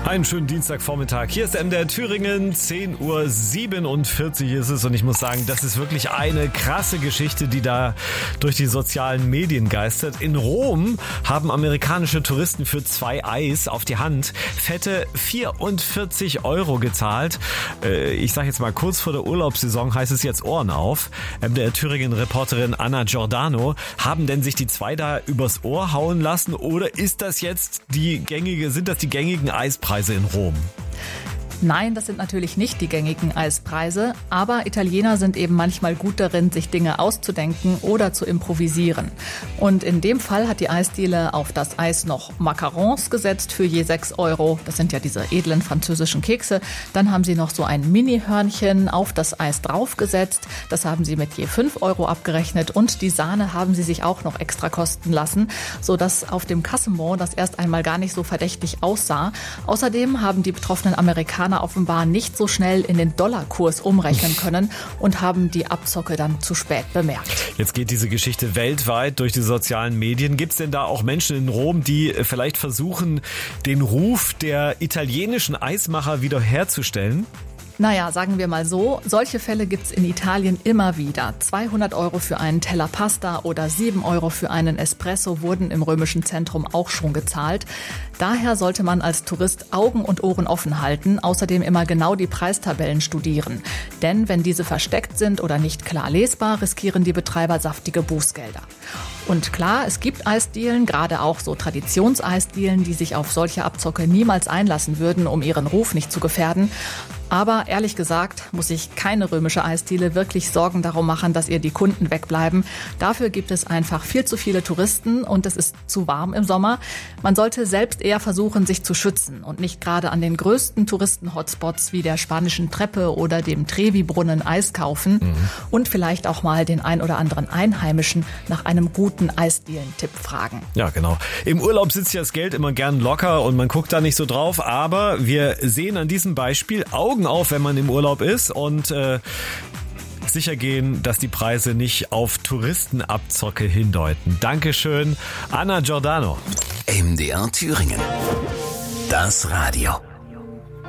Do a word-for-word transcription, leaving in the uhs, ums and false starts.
Einen schönen Dienstagvormittag. Hier ist M D R Thüringen, zehn Uhr siebenundvierzig ist es und ich muss sagen, das ist wirklich eine krasse Geschichte, die da durch die sozialen Medien geistert. In Rom haben amerikanische Touristen für zwei Eis auf die Hand fette vierundvierzig Euro gezahlt. Ich sage jetzt mal, kurz vor der Urlaubssaison heißt es jetzt Ohren auf. M D R Thüringen-Reporterin Anna Giordano, haben denn sich die zwei da übers Ohr hauen lassen oder ist das jetzt die gängige, sind das die gängigen Eispreise in Rom? Nein, das sind natürlich nicht die gängigen Eispreise, aber Italiener sind eben manchmal gut darin, sich Dinge auszudenken oder zu improvisieren. Und in dem Fall hat die Eisdiele auf das Eis noch Macarons gesetzt für je sechs Euro. Das sind ja diese edlen französischen Kekse. Dann haben sie noch so ein Mini-Hörnchen auf das Eis draufgesetzt. Das haben sie mit je fünf Euro abgerechnet. Und die Sahne haben sie sich auch noch extra kosten lassen, sodass auf dem Kassenbon das erst einmal gar nicht so verdächtig aussah. Außerdem haben die betroffenen Amerikaner offenbar nicht so schnell in den Dollarkurs umrechnen können und haben die Abzocke dann zu spät bemerkt. Jetzt geht diese Geschichte weltweit durch die sozialen Medien. Gibt es denn da auch Menschen in Rom, die vielleicht versuchen, den Ruf der italienischen Eismacher wiederherzustellen? Naja, sagen wir mal so, solche Fälle gibt's in Italien immer wieder. zweihundert Euro für einen Teller Pasta oder sieben Euro für einen Espresso wurden im römischen Zentrum auch schon gezahlt. Daher sollte man als Tourist Augen und Ohren offen halten, außerdem immer genau die Preistabellen studieren. Denn wenn diese versteckt sind oder nicht klar lesbar, riskieren die Betreiber saftige Bußgelder. Und klar, es gibt Eisdielen, gerade auch so Traditionseisdielen, die sich auf solche Abzocke niemals einlassen würden, um ihren Ruf nicht zu gefährden. Aber ehrlich gesagt muss sich keine römische Eisdiele wirklich Sorgen darum machen, dass ihr die Kunden wegbleiben. Dafür gibt es einfach viel zu viele Touristen und es ist zu warm im Sommer. Man sollte selbst eher versuchen, sich zu schützen und nicht gerade an den größten Touristen-Hotspots wie der Spanischen Treppe oder dem Trevi-Brunnen Eis kaufen mhm. und vielleicht auch mal den ein oder anderen Einheimischen nach einem guten Eisdielen-Tipp fragen. Ja, genau. Im Urlaub sitzt ja das Geld immer gern locker und man guckt da nicht so drauf, aber wir sehen an diesem Beispiel Augen auf, wenn man im Urlaub ist und äh, sicher gehen, dass die Preise nicht auf Touristenabzocke hindeuten. Dankeschön, Anna Giordano. M D R Thüringen. Das Radio.